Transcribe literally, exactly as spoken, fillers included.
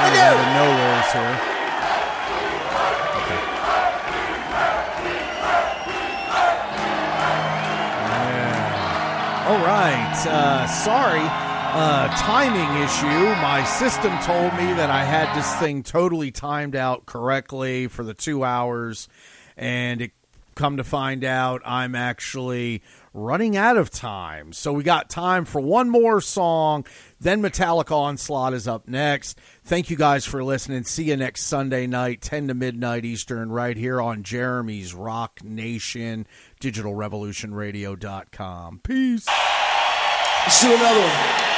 coming out of nowheres here. All right, uh, sorry, uh, timing issue. My system told me that I had this thing totally timed out correctly for the two hours, and it come to find out I'm actually running out of time. So we got time for one more song, then Metallica Onslaught is up next. Thank you guys for listening. See you next Sunday night, ten to midnight Eastern, right here on Jeremy's Rock Nation, digital revolution radio dot com. Peace. Let's do another one.